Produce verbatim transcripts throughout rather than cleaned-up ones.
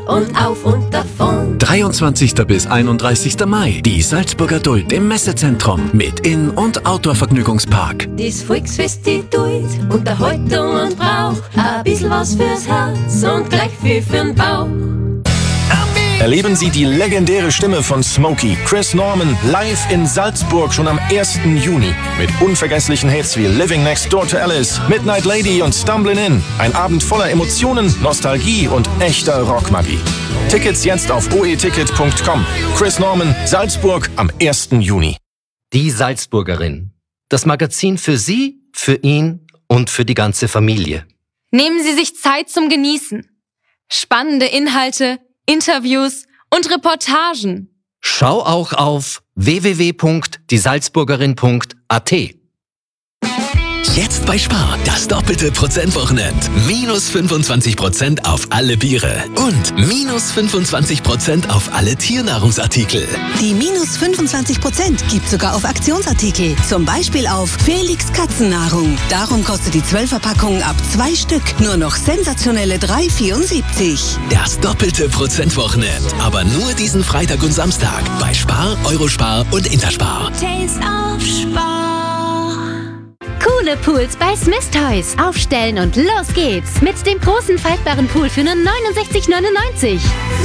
und auf und davon. dreiundzwanzigster bis einunddreißigster Mai. Die Salzburger Duld im Messezentrum mit In- und Outdoor-Vergnügungspark. Das Volksfest, die Duld, Unterhaltung und Brauch. Ein bisschen was fürs Herz und gleich viel für'n Bauch. Erleben Sie die legendäre Stimme von Smokey, Chris Norman, live in Salzburg schon am ersten Juni. Mit unvergesslichen Hits wie Living Next Door to Alice, Midnight Lady und Stumblin' In. Ein Abend voller Emotionen, Nostalgie und echter Rockmagie. Tickets jetzt auf o e ticket punkt com. Chris Norman, Salzburg am ersten Juni. Die Salzburgerin. Das Magazin für Sie, für ihn und für die ganze Familie. Nehmen Sie sich Zeit zum Genießen. Spannende Inhalte, Interviews und Reportagen. Schau auch auf w w w punkt die salzburgerin punkt a t. Jetzt bei Spar, das doppelte Prozentwochenend. Minus fünfundzwanzig Prozent auf alle Biere und minus fünfundzwanzig Prozent auf alle Tiernahrungsartikel. Die minus fünfundzwanzig Prozent gibt sogar auf Aktionsartikel. Zum Beispiel auf Felix Katzennahrung. Darum kostet die zwölfer-Packung ab zwei Stück nur noch sensationelle drei vierundsiebzig. Das doppelte Prozentwochenend. Aber nur diesen Freitag und Samstag bei Spar, Eurospar und Interspar. Taste of Spar. Coole Pools bei Smith Toys. Aufstellen und los geht's. Mit dem großen faltbaren Pool für nur neunundsechzig neunundneunzig.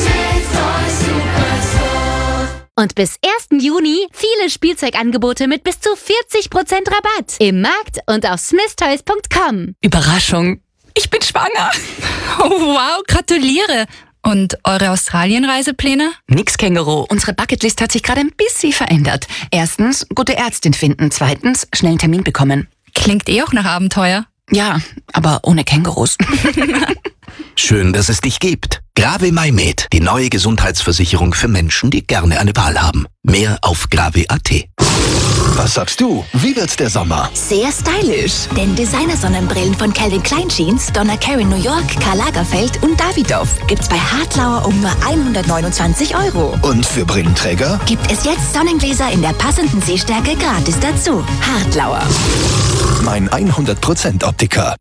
Und bis ersten Juni viele Spielzeugangebote mit bis zu vierzig Prozent Rabatt. Im Markt und auf smith toys punkt com. Überraschung, ich bin schwanger. Oh wow, gratuliere. Und eure Australien-Reisepläne? Nix, Känguru. Unsere Bucketlist hat sich gerade ein bisschen verändert. Erstens, gute Ärztin finden. Zweitens, schnell einen Termin bekommen. Klingt eh auch nach Abenteuer. Ja, aber ohne Kängurus. Schön, dass es dich gibt. Grave MyMed, die neue Gesundheitsversicherung für Menschen, die gerne eine Wahl haben. Mehr auf grave punkt a t. Was sagst du? Wie wird's der Sommer? Sehr stylisch. Denn Designer-Sonnenbrillen von Calvin Klein Jeans, Donna Karan New York, Karl Lagerfeld und Davidoff gibt's bei Hartlauer um nur hundertneunundzwanzig Euro. Und für Brillenträger? Gibt es jetzt Sonnengläser in der passenden Sehstärke gratis dazu. Hartlauer. Mein hundert Prozent Optiker.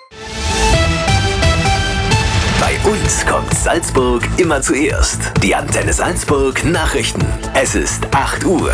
Bei uns kommt Salzburg immer zuerst. Die Antenne Salzburg Nachrichten. Es ist acht Uhr.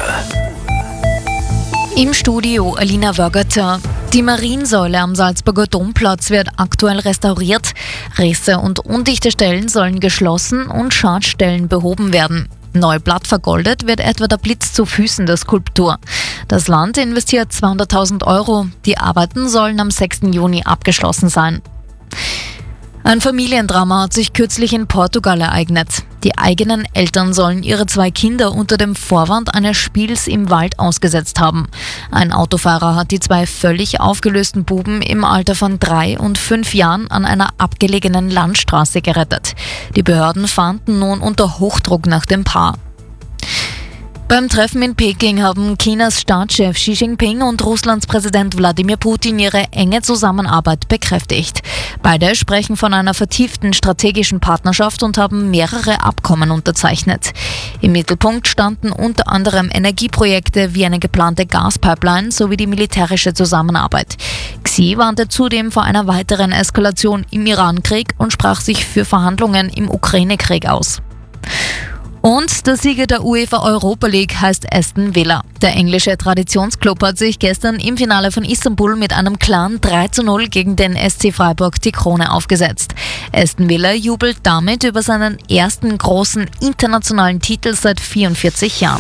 Im Studio Alina Wögerter. Die Mariensäule am Salzburger Domplatz wird aktuell restauriert. Risse und undichte Stellen sollen geschlossen und Schadstellen behoben werden. Neu blatt vergoldet wird etwa der Blitz zu Füßen der Skulptur. Das Land investiert zweihunderttausend Euro. Die Arbeiten sollen am sechsten Juni abgeschlossen sein. Ein Familiendrama hat sich kürzlich in Portugal ereignet. Die eigenen Eltern sollen ihre zwei Kinder unter dem Vorwand eines Spiels im Wald ausgesetzt haben. Ein Autofahrer hat die zwei völlig aufgelösten Buben im Alter von drei und fünf Jahren an einer abgelegenen Landstraße gerettet. Die Behörden fahnden nun unter Hochdruck nach dem Paar. Beim Treffen in Peking haben Chinas Staatschef Xi Jinping und Russlands Präsident Wladimir Putin ihre enge Zusammenarbeit bekräftigt. Beide sprechen von einer vertieften strategischen Partnerschaft und haben mehrere Abkommen unterzeichnet. Im Mittelpunkt standen unter anderem Energieprojekte wie eine geplante Gaspipeline sowie die militärische Zusammenarbeit. Xi warnte zudem vor einer weiteren Eskalation im Iran-Krieg und sprach sich für Verhandlungen im Ukraine-Krieg aus. Und der Sieger der UEFA Europa League heißt Aston Villa. Der englische Traditionsclub hat sich gestern im Finale von Istanbul mit einem klaren drei zu null gegen den S C Freiburg die Krone aufgesetzt. Aston Villa jubelt damit über seinen ersten großen internationalen Titel seit vierundvierzig Jahren.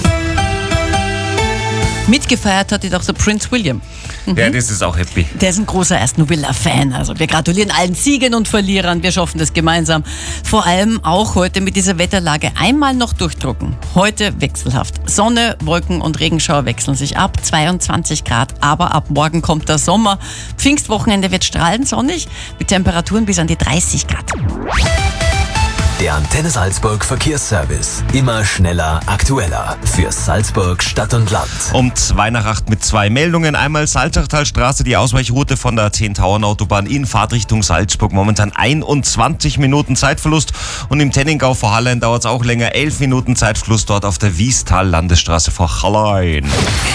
Mitgefeiert hat auch der Prince William. Mhm. Ja, das ist auch happy. Der ist ein großer Aston Villa-Fan. Also wir gratulieren allen Siegern und Verlierern. Wir schaffen das gemeinsam. Vor allem auch heute mit dieser Wetterlage einmal noch durchdrucken. Heute wechselhaft. Sonne, Wolken und Regenschauer wechseln sich ab. zweiundzwanzig Grad. Aber ab morgen kommt der Sommer. Pfingstwochenende wird strahlend sonnig mit Temperaturen bis an die dreißig Grad. Der Antenne Salzburg Verkehrsservice. Immer schneller, aktueller. Für Salzburg, Stadt und Land. Um zwei nach acht mit zwei Meldungen. Einmal Salzachtalstraße, die Ausweichroute von der zehn-Tauern-Autobahn in Fahrtrichtung Salzburg. Momentan einundzwanzig Minuten Zeitverlust. Und im Tenningau vor Hallein dauert es auch länger. elf Minuten Zeitverlust dort auf der Wiestal-Landesstraße vor Hallein.